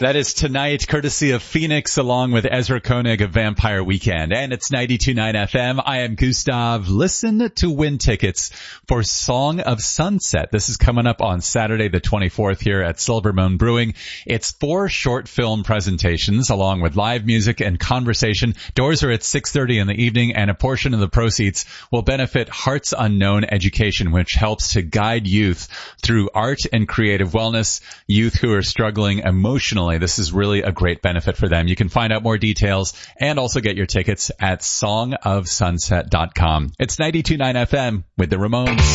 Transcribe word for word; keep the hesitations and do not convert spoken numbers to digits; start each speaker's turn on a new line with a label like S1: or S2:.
S1: That is tonight, courtesy of Phoenix, along with Ezra Koenig of Vampire Weekend. And it's ninety-two point nine F M. I am Gustav. Listen to win tickets for Song of Sunset. This is coming up on Saturday the twenty-fourth here at Silvermoon Brewing. It's four short film presentations along with live music and conversation. Doors are at six thirty in the evening, and a portion of the proceeds will benefit Hearts Unknown Education, which helps to guide youth through art and creative wellness. Youth who are struggling emotionally, this is really a great benefit for them. You can find out more details and also get your tickets at song of sunset dot com. It's ninety-two point nine F M with the Ramones.